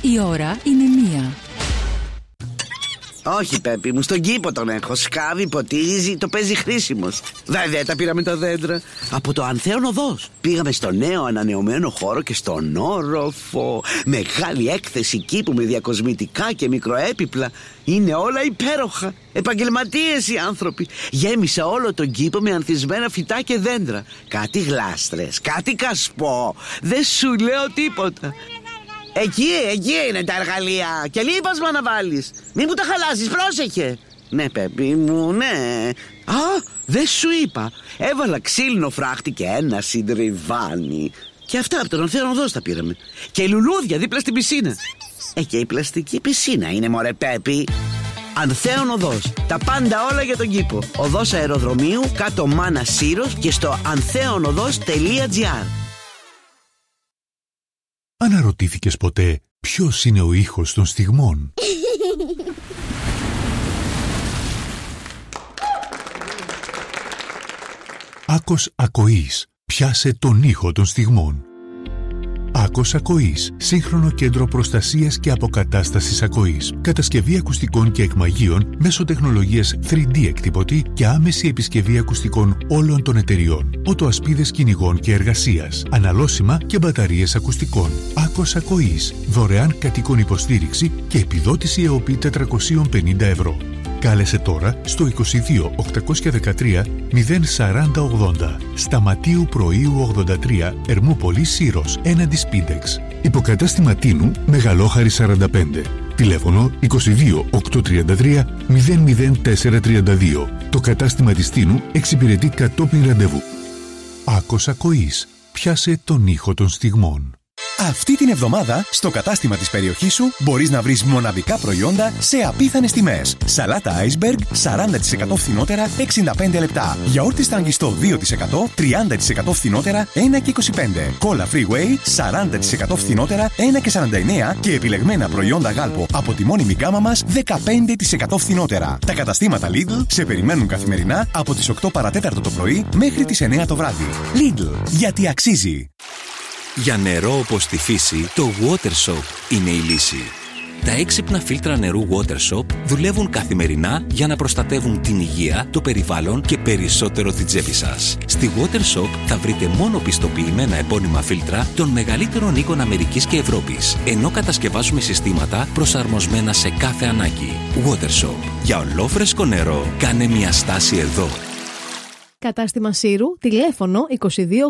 Η ώρα είναι 1. Όχι, Πέπη μου, στον κήπο τον έχω. Σκάβει, ποτίζει, το παίζει χρήσιμος. Βέβαια, τα πήραμε τα δέντρα από το Ανθέον Οδός. Πήγαμε στο νέο ανανεωμένο χώρο και στον όροφο. Μεγάλη έκθεση κήπου με διακοσμητικά και μικροέπιπλα. Είναι όλα υπέροχα. Επαγγελματίες οι άνθρωποι. Γέμισα όλο τον κήπο με ανθισμένα φυτά και δέντρα. Κάτι γλάστρες, κάτι κασπό. Δεν σου λέω τίποτα. Εκεί είναι τα εργαλεία. Και λίπασμα να βάλεις. Μην μου τα χαλάσεις, πρόσεχε. Ναι, Πέπη μου, ναι. Α, δεν σου είπα. Έβαλα ξύλινο φράχτη και ένα συντριβάνι. Και αυτά από τον Ανθέον Οδός τα πήραμε. Και λουλούδια δίπλα στην πισίνα. Και η πλαστική πισίνα είναι, μωρέ Πέπη. Ανθέον Οδός. Τα πάντα όλα για τον κήπο. Οδός αεροδρομίου, κάτω Μάνα Σύρος και στο antheonodос.gr. Αναρωτήθηκες ποτέ ποιος είναι ο ήχος των στιγμών? Άκος Ακοής. Πιάσε τον ήχο των στιγμών. Άκος Ακοής. Σύγχρονο κέντρο προστασίας και αποκατάστασης ακοής. Κατασκευή ακουστικών και εκμαγείων μέσω τεχνολογίας 3D εκτυπωτή και άμεση επισκευή ακουστικών όλων των εταιριών. Οτοασπίδες κυνηγών και εργασίας. Αναλώσιμα και μπαταρίες ακουστικών. Άκος Ακοής. Δωρεάν κατοίκων υποστήριξη και επιδότηση ΕΟΠΗ 450 ευρώ. Κάλεσε τώρα στο 22 813 04080. Σταματίου Πρωίου 83, Ερμούπολη Σύρος, έναντι Σπίντεξ. Υποκατάστημα Τίνου, Μεγαλόχαρη 45. Τηλέφωνο 22 833 00432. Το κατάστημα της Τίνου εξυπηρετεί κατόπιν ραντεβού. Άκος Ακοής. Πιάσε τον ήχο των στιγμών. Αυτή την εβδομάδα, στο κατάστημα της περιοχής σου, μπορείς να βρεις μοναδικά προϊόντα σε απίθανες τιμές. Σαλάτα Iceberg, 40% φθηνότερα, 65 λεπτά. Γιαούρτι στραγγιστό 2%, 30% φθηνότερα, 1,25. Κόλλα Freeway, 40% φθηνότερα, 1,49. Και επιλεγμένα προϊόντα γάλπο από τη μόνιμη γκάμα μας, 15% φθηνότερα. Τα καταστήματα Lidl σε περιμένουν καθημερινά από τις 8 παρατέταρτο το πρωί μέχρι τις 9 το βράδυ. Lidl, γιατί αξίζει. Για νερό όπως τη φύση, το WaterSoap είναι η λύση. Τα έξυπνα φίλτρα νερού WaterSoap δουλεύουν καθημερινά για να προστατεύουν την υγεία, το περιβάλλον και περισσότερο την τσέπη σας. Στη WaterSoap θα βρείτε μόνο πιστοποιημένα επώνυμα φίλτρα των μεγαλύτερων οίκων Αμερικής και Ευρώπης, ενώ κατασκευάζουμε συστήματα προσαρμοσμένα σε κάθε ανάγκη. WaterSoap. Για ολόφρεσκο νερό, κάνε μια στάση εδώ. Κατάστημα Σύρου, τηλέφωνο 2281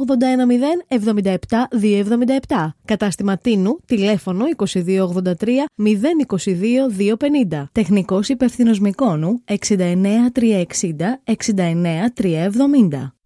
077 277. Κατάστημα Τίνου, τηλέφωνο 2283 022 250. Τεχνικός υπεύθυνος Μυκόνου 69 360 69 370.